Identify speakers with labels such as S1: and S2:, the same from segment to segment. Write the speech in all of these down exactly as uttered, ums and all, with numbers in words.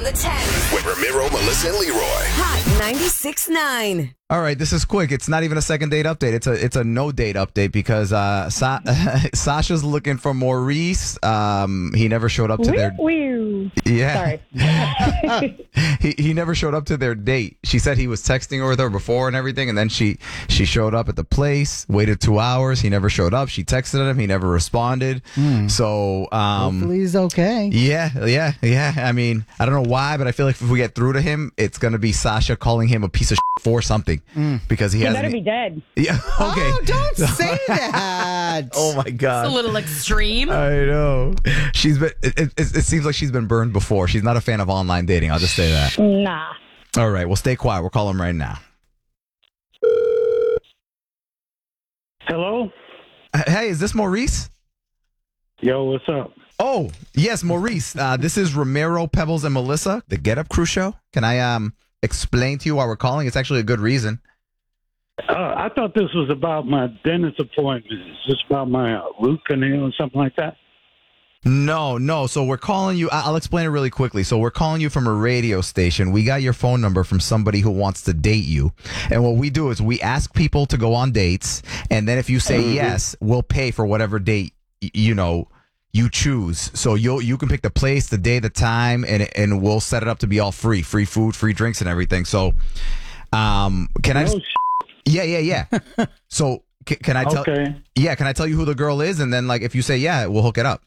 S1: the tens.
S2: With Ramiro, Melissa, and Leroy.
S1: Hot ninety-six point nine.
S3: All right, this is quick. It's not even a second date update. It's a it's a no date update because uh, Sa- Sasha's looking for Maurice. Um, he never showed up to their
S4: Wee-wee.
S3: yeah.
S4: Sorry.
S3: he he never showed up to their date. She said he was texting her with her before and everything, and then she she showed up at the place. Waited two hours. He never showed up. She texted him. He never responded. So um,
S5: Hopefully he's okay.
S3: yeah, yeah, yeah. I mean, I don't know why, but I feel like if we get through to him, it's gonna be Sasha calling him a piece of shit for something because he
S4: He
S3: hasn't.
S4: better be dead.
S3: Yeah. Okay.
S5: Oh, don't say that.
S3: Oh my god.
S6: It's a little extreme.
S3: I know. She's been. It, it, it seems like she's been burned before. She's not a fan of online dating. I'll just say that.
S4: Nah.
S3: All right. Well, stay quiet. We'll call him right now.
S7: Hello?
S3: Hey, is this Maurice?
S7: Yo, what's up?
S3: Oh, yes, Maurice. Uh, this is Ramiro, Pebbles, and Melissa, the Get Up Crew show. Can I um explain to you why we're calling? It's actually a good reason.
S7: Uh, I thought this was about my dentist appointment. Is this about my uh, root canal or something like that?
S3: No, no. So we're calling you. I- I'll explain it really quickly. So we're calling you from a radio station. We got your phone number from somebody who wants to date you. And what we do is we ask people to go on dates. And then if you say yes, we'll pay for whatever date, y- you know, you choose. So you'll, you can pick the place, the day, the time, and, and we'll set it up to be all free, free food, free drinks and everything. So, um, can I
S7: No
S3: just, yeah, yeah, yeah. So c- can I tell,
S7: Okay.
S3: yeah, can I tell you who the girl is? And then like, if you say, yeah, we'll hook it up.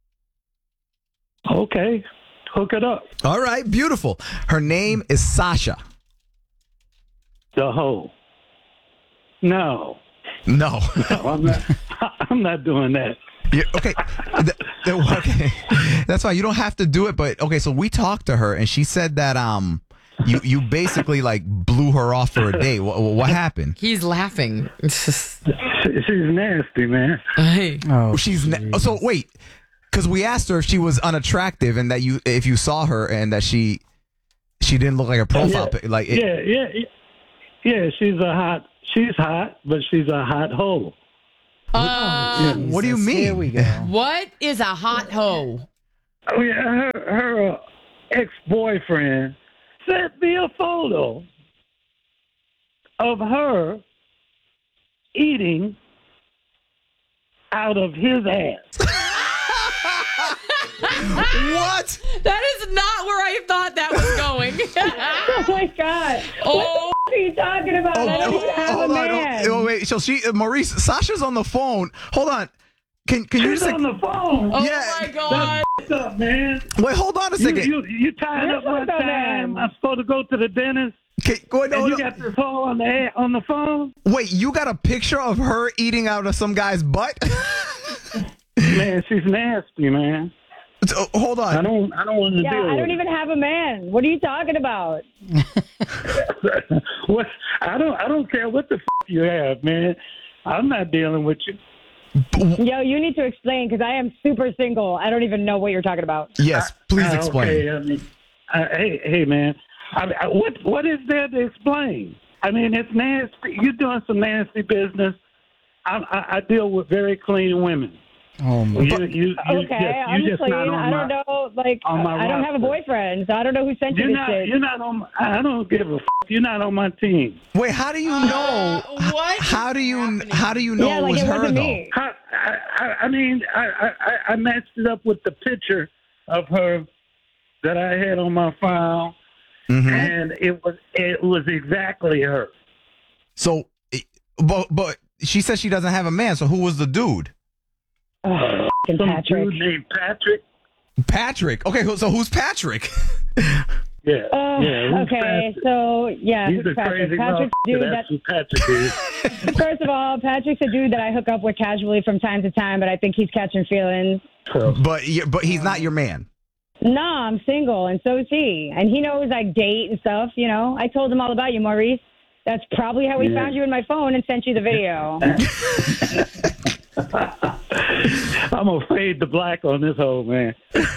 S7: Okay. Hook it up.
S3: All right, beautiful. Her name is Sasha.
S7: The hoe. No.
S3: No.
S7: No, I'm not, I'm not doing that.
S3: Yeah, okay. Th- th- okay. That's fine. You don't have to do it, but okay, so we talked to her and she said that um you you basically like blew her off for a date. What, what happened?
S6: He's laughing. It's just,
S7: She- She's nasty, man.
S6: hey.
S5: Oh,
S3: She's ne- so wait, cuz we asked her if she was unattractive and that you if you saw her and that she she didn't look like a profile
S7: Yeah.
S3: pic- like it,
S7: Yeah, yeah, yeah. Yeah, she's a hot, she's hot, but she's a hot hoe.
S6: Uh,
S3: What do you
S5: Jesus,
S3: mean?
S5: Here we go.
S6: What is a hot hoe?
S7: Oh, yeah, her, her uh, ex-boyfriend sent me a photo of her eating out of his ass.
S3: What?
S6: That is not where I thought that was going.
S4: Oh my God.
S6: oh,
S4: What are you talking about? I don't even have
S3: hold
S4: a
S3: on.
S4: man.
S3: Oh, wait. So she uh, Maurice Sasha's on the phone. Hold on. Can can you
S7: She's
S3: just
S7: on the phone.
S6: oh
S3: Yeah.
S6: my God.
S7: What's up, man?
S3: wait? Hold on a
S7: You,
S3: second.
S7: you, you tied
S4: You're
S7: up my
S4: so dumb,
S7: time.
S4: man.
S7: I'm supposed to go to the dentist,
S3: Can, go ahead, no,
S7: and you
S3: no.
S7: got this hoe on the air, on the phone.
S3: Wait, you got a picture of her eating out of some guy's butt?
S7: Man, she's nasty, man.
S3: So, hold
S7: I
S3: on.
S7: don't, I don't want to
S4: Yeah,
S7: deal
S4: I
S7: with
S4: don't
S7: it.
S4: even have a man. What are you talking about?
S7: What? I don't, I don't care what the f- you have, man. I'm not dealing with you.
S4: Yo, you need to explain because I am super single. I don't even know what you're talking about.
S3: Yes, please
S7: Uh,
S3: explain.
S7: Okay, I mean, uh, hey, hey, man. I, I, what, what is there to explain? I mean, it's nasty. You're doing some nasty business. I, I, I deal with very clean women.
S5: Oh, my.
S7: You, you, you,
S4: Okay,
S7: just, you just
S4: honestly,
S7: not on
S4: I don't
S7: my,
S4: know. Like,
S7: on my
S4: I don't have a
S7: roster.
S4: boyfriend, so I don't know who sent you
S7: You're
S4: this
S7: not.
S4: shit.
S7: You're not on. My, I don't give a. F- you're not on my team.
S3: Wait, how do you know?
S6: Uh, what
S3: How do you
S6: happening?
S3: how do you know
S4: yeah,
S3: it
S4: like
S3: was
S4: it
S3: her
S4: wasn't
S3: though?
S4: me.
S7: I, I, I mean, I, I, I matched it up with the picture of her that I had on my file,
S3: Mhm.
S7: and it was it was exactly her.
S3: So, it- but but she says she doesn't have a man. So who was the dude?
S4: Oh,
S7: Some
S4: Patrick.
S7: dude named Patrick.
S3: Patrick. Okay, so who's Patrick?
S7: Yeah.
S4: Uh,
S7: yeah. who's
S4: okay,
S7: Patrick?
S4: so yeah,
S7: He's
S4: who's
S7: a
S4: Patrick?
S7: crazy
S4: Patrick's the dude
S7: motherfucker.
S4: that.
S7: That's who Patrick is.
S4: First of all, Patrick's a dude that I hook up with casually from time to time, but I think he's catching feelings.
S3: But you- but he's not your man.
S4: Nah, I'm single, and so is he. And he knows I date and stuff, you know. I told him all about you, Maurice. That's probably how he
S7: Yeah.
S4: found you in my phone and sent you the video.
S7: I'm gonna fade the black on this whole man.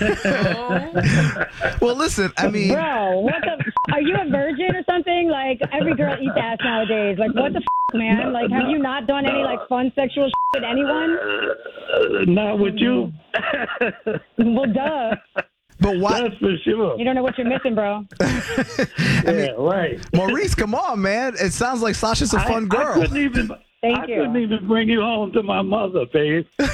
S3: Well, listen. I mean,
S4: Bro, what the f- are you a virgin or something? Like, every girl eats ass nowadays. Like, what the f- man? Like, have you not done any, like, fun sexual shit with anyone?
S7: Uh, not with you.
S4: Well, duh.
S3: But why,
S7: That's for sure.
S4: You don't know what you're missing, bro.
S7: Yeah, right.
S3: Maurice? Come on, man. It sounds like Sasha's a fun
S7: I,
S3: girl.
S7: I couldn't even.
S4: Thank
S7: I
S4: you.
S7: couldn't even bring you home to my mother, babe.
S3: Wait,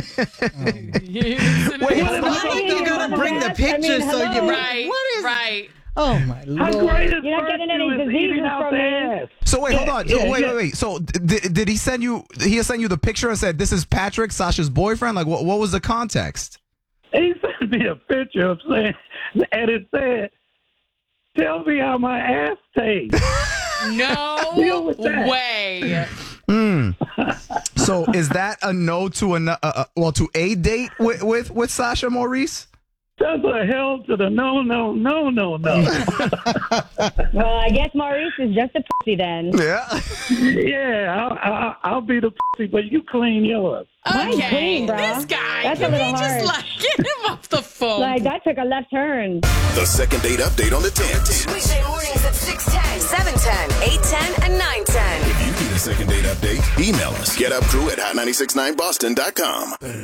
S5: It's not like you gotta bring the
S4: I mean,
S5: picture so you.
S4: hello.
S6: Right.
S5: What is?
S6: Right.
S5: Oh my
S7: How
S5: lord!
S7: great is
S4: You're not getting any
S7: virtue is
S4: diseases
S7: eating out
S4: from
S7: the
S4: me.
S7: ass.
S3: So wait, hold on. So
S7: yeah,
S3: wait,
S7: yeah.
S3: wait, wait. So did, did he send you? He sent you the picture and said, "This is Patrick, Sasha's boyfriend." Like, what? What was the context?
S7: He sent me a picture of saying, and it said, "Tell me how my ass tastes."
S6: No
S7: Deal with that.
S6: way.
S3: So is that a no to a uh, uh, well to a date with with, with Sasha, Maurice?
S7: That's a hell to the no, no, no, no, no.
S4: Well, I guess Maurice is just a pussy then.
S3: Yeah.
S7: Yeah, I'll, I'll, I'll be the pussy, but you clean yours.
S4: Mine's
S6: Okay.
S4: clean, bro.
S6: This guy.
S4: That's a
S6: Can we
S4: little
S6: just
S4: hard.
S6: like get him off the phone?
S4: Like, that took a left turn.
S2: The second date update on the tens.
S1: Weekday mornings at six ten, seven ten, eight ten, and nine ten.
S2: If you need a second date update, email us. Get up crew at hot nine six nine boston dot com.